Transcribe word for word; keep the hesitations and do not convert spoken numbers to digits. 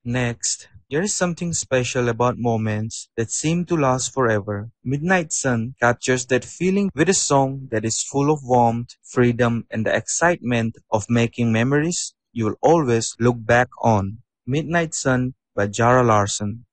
Next, there is something special about moments that seem to last forever. Midnight Sun captures that feeling with a song that is full of warmth, freedom, and the excitement of making memories you will always look back on. Midnight Sun by Jara Larson.